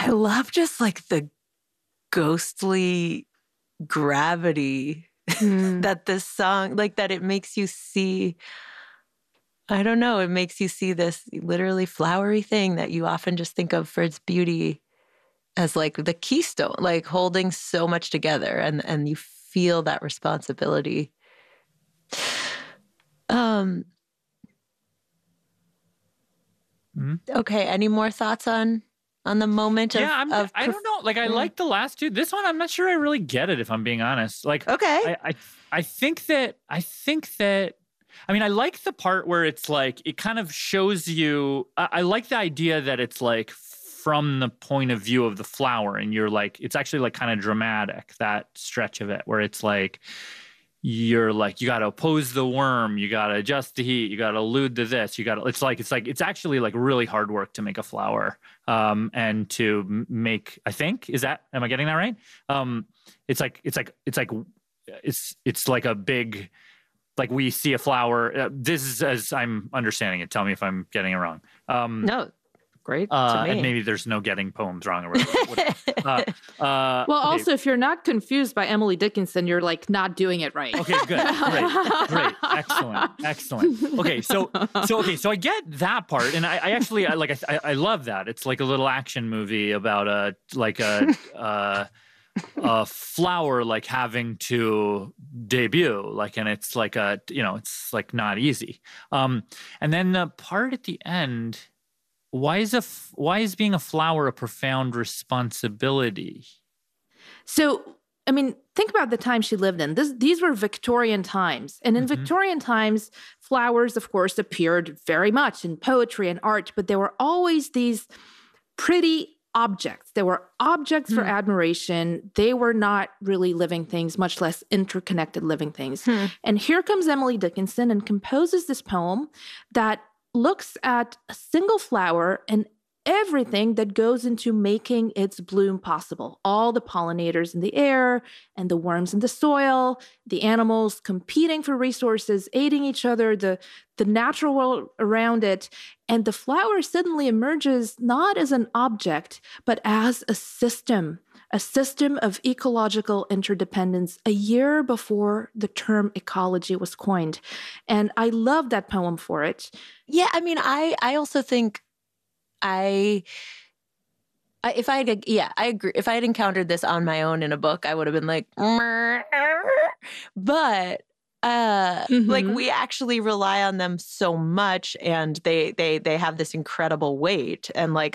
I love just like the ghostly gravity that this song, like that it makes you see. I don't know. It makes you see this literally flowery thing that you often just think of for its beauty as like the keystone, like holding so much together, and you feel that responsibility. Okay. Any more thoughts on the moment of? I don't know. Like I like the last two. This one, I'm not sure I really get it. If I'm being honest, like okay, I think that. I mean, I like the part where it's like it kind of shows you. I like the idea that it's like from the point of view of the flower, and you're like, it's actually like kind of dramatic, that stretch of it where it's like. You're like, you got to oppose the worm, you got to adjust the heat, you got to allude to this, you got to, it's actually like really hard work to make a flower, and to make, am I getting that right? It's like a big, like we see a flower, this is as I'm understanding it, tell me if I'm getting it wrong. No. Great to me. And maybe there's no getting poems wrong or whatever. Also, if you're not confused by Emily Dickinson, you're like not doing it right. Okay, good, great, excellent. Okay, so I get that part, and I actually love that. It's like a little action movie about a flower like having to debut, like, and it's like it's like not easy. And then the part at the end. Why is being a flower a profound responsibility? So, I mean, think about the time she lived in. These were Victorian times. And in Victorian times, flowers, of course, appeared very much in poetry and art, but there were always these pretty objects. They were objects for admiration. They were not really living things, much less interconnected living things. And here comes Emily Dickinson and composes this poem that looks at a single flower and everything that goes into making its bloom possible. All the pollinators in the air and the worms in the soil, the animals competing for resources, aiding each other, the natural world around it. And the flower suddenly emerges not as an object, but as a system of ecological interdependence a year before the term ecology was coined. And I love that poem for it. Yeah, I mean, I also think I agree. If I had encountered this on my own in a book, I would have been like, but like we actually rely on them so much, and they have this incredible weight, and like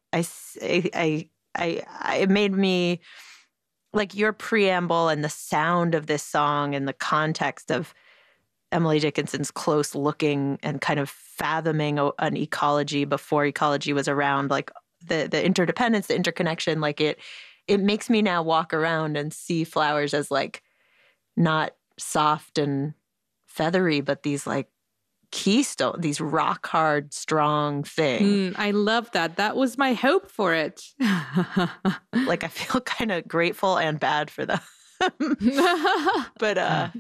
it made me, like, your preamble and the sound of this song and the context of Emily Dickinson's close looking and kind of fathoming an ecology before ecology was around, like the interdependence, the interconnection, like it makes me now walk around and see flowers as like not soft and feathery, but these like keystone, these rock hard, strong things. I love that. That was my hope for it. Like I feel kind of grateful and bad for them. But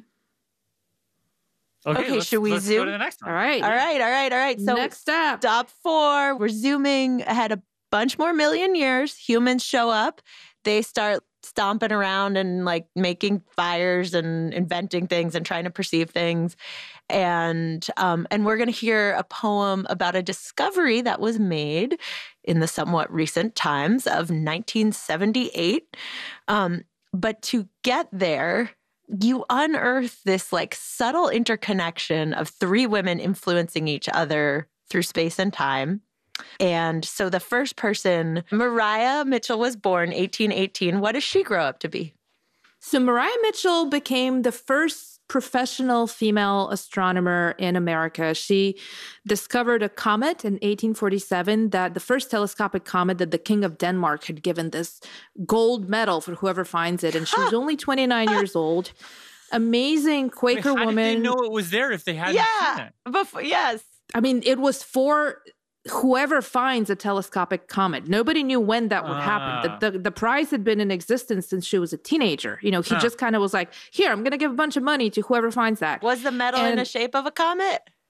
okay, should we zoom? Go to the next one. All right. So next up, stop 4. We're zooming ahead a bunch more million years. Humans show up. They start stomping around and like making fires and inventing things and trying to perceive things. And we're going to hear a poem about a discovery that was made in the somewhat recent times of 1978. But to get there, you unearth this like subtle interconnection of 3 women influencing each other through space and time. And so the first person, Maria Mitchell, was born 1818. What does she grow up to be? So Maria Mitchell became the first professional female astronomer in America. She discovered a comet in 1847, that the first telescopic comet that the King of Denmark had given this gold medal for whoever finds it. And she was only 29 years old. Amazing Quaker woman. How did they know it was there if they hadn't seen it? Yes. I mean, it was for whoever finds a telescopic comet. Nobody knew when that would happen. The prize had been in existence since she was a teenager. You know, he just kind of was like, here, I'm going to give a bunch of money to whoever finds that. Was the medal in the shape of a comet?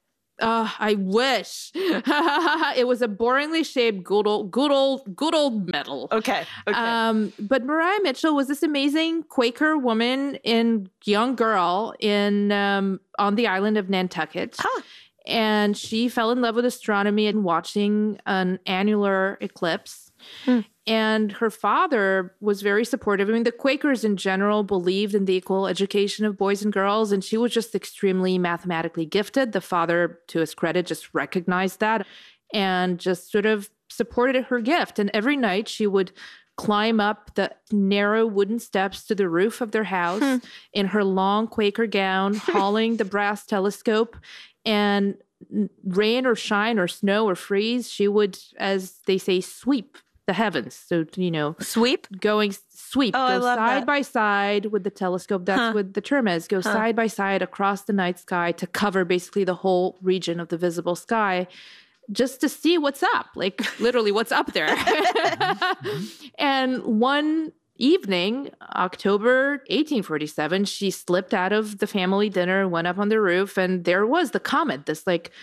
I wish. It was a boringly shaped good old medal. Okay. But Maria Mitchell was this amazing Quaker woman and young girl on the island of Nantucket. Huh. And she fell in love with astronomy and watching an annular eclipse. And her father was very supportive. I mean, the Quakers in general believed in the equal education of boys and girls, and she was just extremely mathematically gifted. The father, to his credit, just recognized that and just sort of supported her gift. And every night she would climb up the narrow wooden steps to the roof of their house in her long Quaker gown, hauling the brass telescope. And rain or shine or snow or freeze, she would, as they say, sweep the heavens. So, Sweep? Go I love side that. by side with the telescope. That's what the term is. Go side by side across the night sky to cover basically the whole region of the visible sky, just to see what's up, like literally what's up there. And one evening, October 1847, she slipped out of the family dinner, went up on the roof, and there was the comet, this like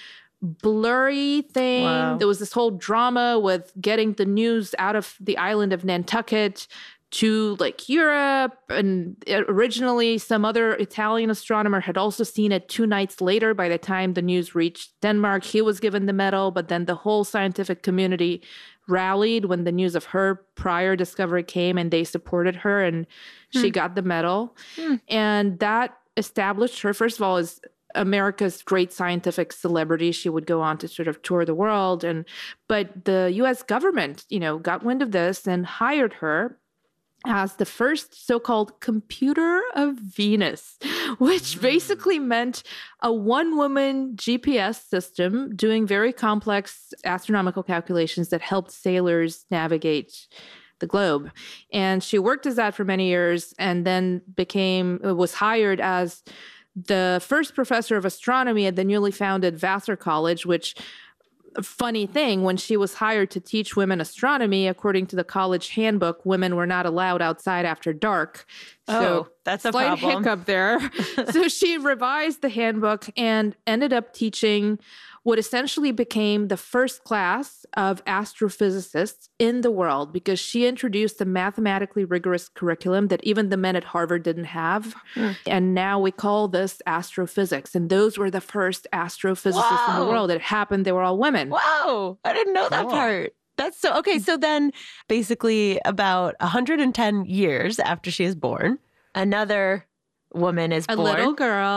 blurry thing. Wow. There was this whole drama with getting the news out of the island of Nantucket to like Europe. And originally some other Italian astronomer had also seen it 2 nights later. By the time the news reached Denmark, he was given the medal, but then the whole scientific community rallied when the news of her prior discovery came, and they supported her, and she got the medal. And that established her, first of all, as America's great scientific celebrity. She would go on to sort of tour the world. But the US government, got wind of this and hired her as the first so-called computer of Venus, which basically meant a one-woman GPS system doing very complex astronomical calculations that helped sailors navigate the globe. And she worked as that for many years, and then was hired as the first professor of astronomy at the newly founded Vassar College, which, funny thing, when she was hired to teach women astronomy, according to the college handbook, women were not allowed outside after dark. So that's a slight problem. hiccup there. So she revised the handbook and ended up teaching what essentially became the first class of astrophysicists in the world, because she introduced a mathematically rigorous curriculum that even the men at Harvard didn't have. And now we call this astrophysics. And those were the first astrophysicists in the world. It happened, they were all women. Wow. I didn't know that part. That's so okay. So then basically about 110 years after she is born, another woman is born. A little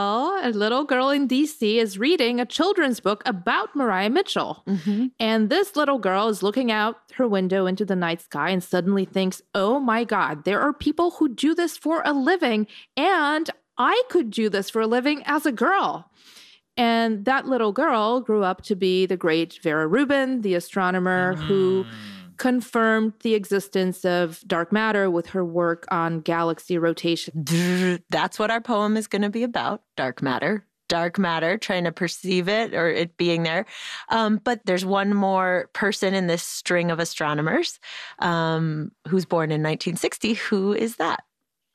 girl in DC is reading a children's book about Maria Mitchell. And this little girl is looking out her window into the night sky and suddenly thinks, oh my God, there are people who do this for a living, and I could do this for a living as a girl. And that little girl grew up to be the great Vera Rubin, the astronomer who confirmed the existence of dark matter with her work on galaxy rotation. That's what our poem is going to be about, dark matter. Dark matter, trying to perceive it or it being there. But there's one more person in this string of astronomers who's born in 1960. Who is that?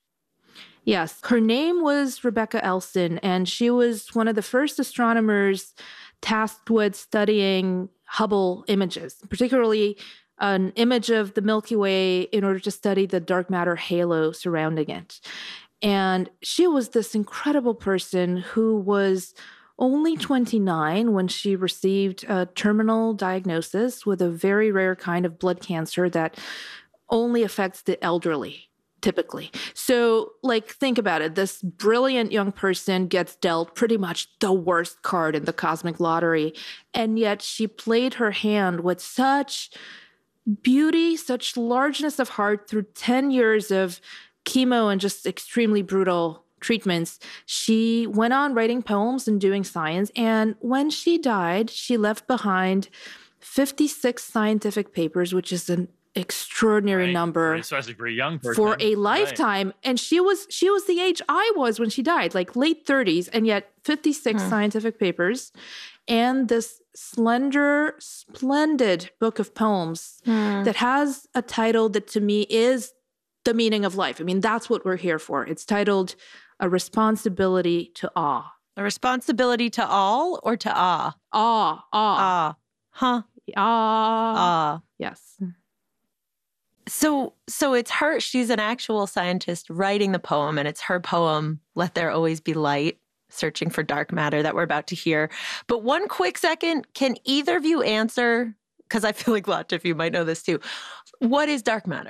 Yes, her name was Rebecca Elson, and she was one of the first astronomers tasked with studying Hubble images, particularly an image of the Milky Way in order to study the dark matter halo surrounding it. And she was this incredible person who was only 29 when she received a terminal diagnosis with a very rare kind of blood cancer that only affects the elderly, typically. So, think about it. This brilliant young person gets dealt pretty much the worst card in the cosmic lottery, and yet she played her hand with such beauty, such largeness of heart through 10 years of chemo and just extremely brutal treatments. She went on writing poems and doing science. And when she died, she left behind 56 scientific papers, which is an extraordinary number, especially for a young person, for a lifetime. And she was the age I was when she died, like late 30s, and yet 56 scientific papers. And this slender, splendid book of poems that has a title that to me is the meaning of life. I mean, that's what we're here for. It's titled A Responsibility to Awe. A responsibility to all or to awe? Awe. Huh. Awe. Yes. So it's her, she's an actual scientist writing the poem, and it's her poem, Let There Always Be Light, searching for dark matter, that we're about to hear. But one quick second, can either of you answer, because I feel like lots of you might know this too, what is dark matter?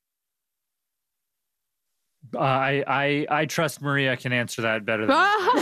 I trust Maria can answer that better than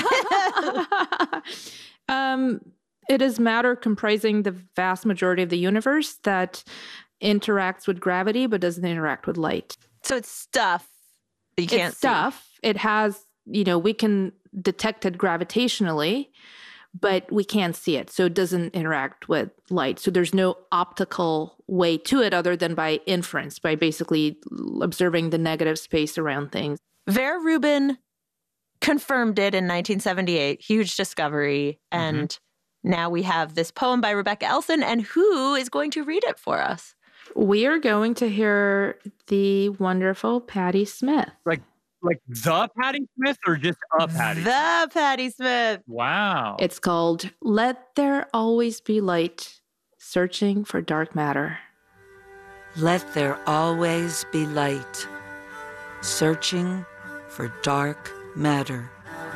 it is matter comprising the vast majority of the universe that interacts with gravity but doesn't interact with light. So it's stuff that you can't see. Stuff. It has, we can detect it gravitationally, but we can't see it. So it doesn't interact with light. So there's no optical way to it other than by inference, by basically observing the negative space around things. Vera Rubin confirmed it in 1978, huge discovery. And now we have this poem by Rebecca Elson, and who is going to read it for us? We are going to hear the wonderful Patti Smith. Like the Patti Smith or just a Patti? The Patti Smith. Wow. It's called Let There Always Be Light, Searching for Dark Matter. Let there always be light, searching for dark matter.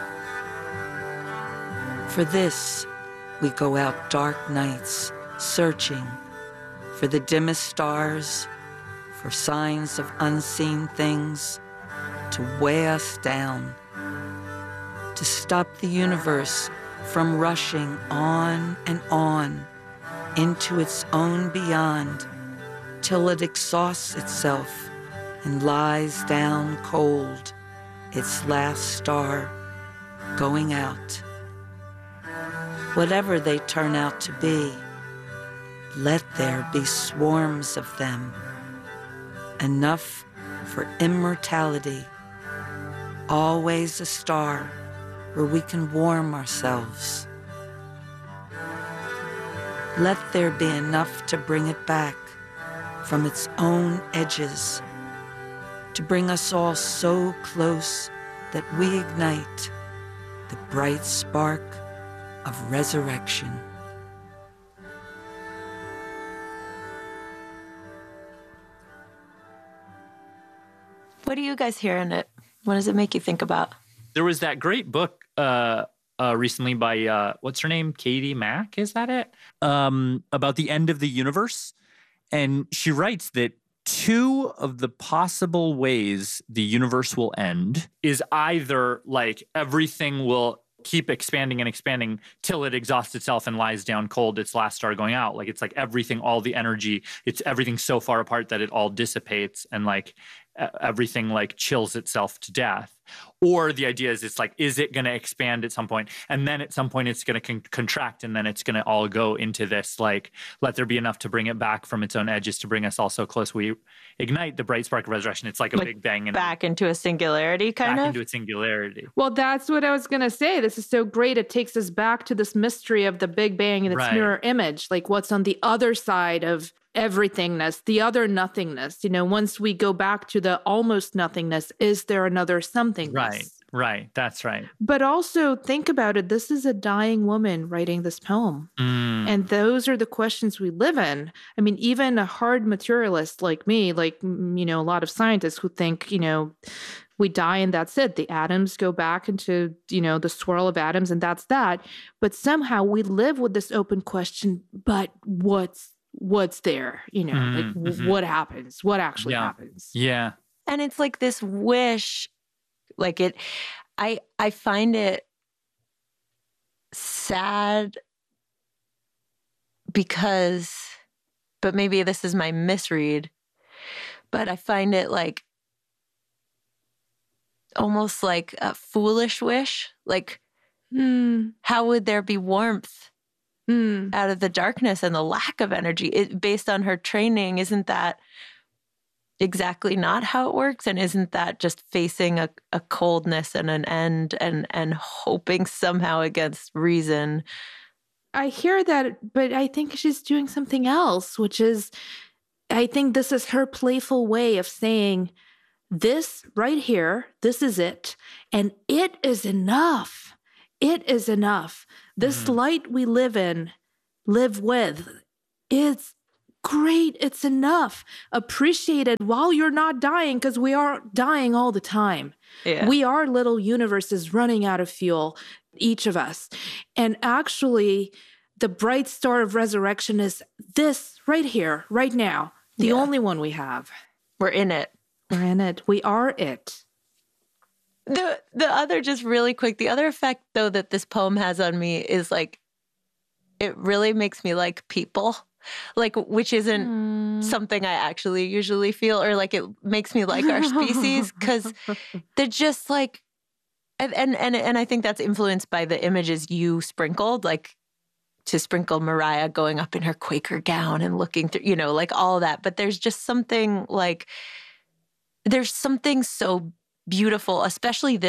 For this, we go out dark nights, searching for the dimmest stars, for signs of unseen things, to weigh us down, to stop the universe from rushing on and on into its own beyond, till it exhausts itself and lies down cold, its last star going out. Whatever they turn out to be, let there be swarms of them, enough for immortality, always a star where we can warm ourselves. Let there be enough to bring it back from its own edges, to bring us all so close that we ignite the bright spark of resurrection. What do you guys hear in it? What does it make you think about? There was that great book recently by, what's her name? Katie Mack, is that it? About the end of the universe. And she writes that 2 of the possible ways the universe will end is either like everything will keep expanding and expanding till it exhausts itself and lies down cold, its last star going out. Like it's like everything, all the energy, it's everything so far apart that it all dissipates and like everything like chills itself to death. Or the idea is it's like, is it going to expand at some point? And then at some point it's going to contract, and then it's going to all go into this, like, let there be enough to bring it back from its own edges to bring us all so close. We ignite the bright spark of resurrection. It's like a big bang. And back into a singularity, kind of? Back into a singularity. Well, that's what I was going to say. This is so great. It takes us back to this mystery of the Big Bang and its mirror image, like what's on the other side of everythingness, the other nothingness. Once we go back to the almost nothingness, is there another somethingness? Right. That's right. But also think about it. This is a dying woman writing this poem. And those are the questions we live in. I mean, even a hard materialist like me, like, a lot of scientists who think, we die and that's it. The atoms go back into, the swirl of atoms and that's that. But somehow we live with this open question, but what's there, what happens, what actually happens. Yeah. And it's like this wish, like I find it sad because, but maybe this is my misread, but I find it like almost like a foolish wish. Like, how would there be warmth out of the darkness and the lack of energy? Based on her training, isn't that exactly not how it works? And isn't that just facing a coldness and an end and hoping somehow against reason? I hear that, but I think she's doing something else, which is, I think this is her playful way of saying, this right here, this is it. And it is enough. it is enough. This light we live with, it's great. It's enough. Appreciate it while you're not dying, because we are dying all the time. Yeah. We are little universes running out of fuel, each of us. And actually, the bright star of resurrection is this right here, right now. The only one we have. We're in it. We're in it. We are it. The other, just really quick, the other effect, though, that this poem has on me is like, it really makes me like people, like, which isn't something I actually usually feel, or like it makes me like our species, because they're just like, and I think that's influenced by the images you sprinkled, like to sprinkle Mariah going up in her Quaker gown and looking through, like all of that. But there's just something like, there's something so beautiful, especially this